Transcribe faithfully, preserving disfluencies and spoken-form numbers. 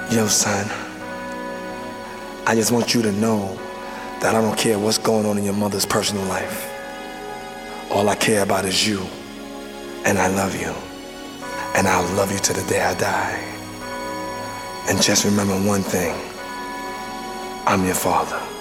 Yo, son, I just want you to know that I don't care what's going on in your mother's personal life. All I care about is you, and I love you, and I'll love you to the day I die. And just remember one thing, I'm your father.